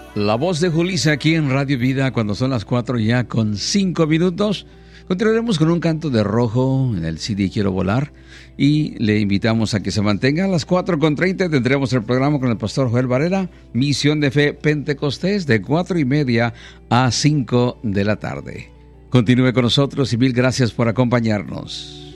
La voz de Julissa aquí en Radio Vida cuando son las 4 ya con 5 minutos. Continuaremos con un canto de Rojo en el CD Quiero Volar y le invitamos a que se mantenga. A las 4:30 tendremos el programa con el pastor Joel Barrera, Misión de Fe Pentecostés, de 4:30 a 5 de la tarde. Continúe con nosotros y mil gracias por acompañarnos.